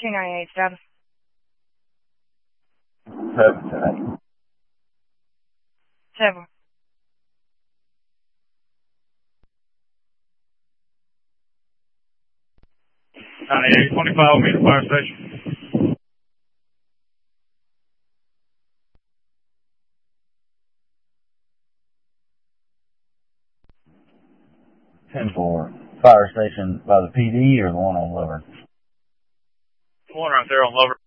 298 status. 7 tonight. 7. 25 meter fire station. 10-4. Fire station by the PD or the one on Lover? One right there on Lover.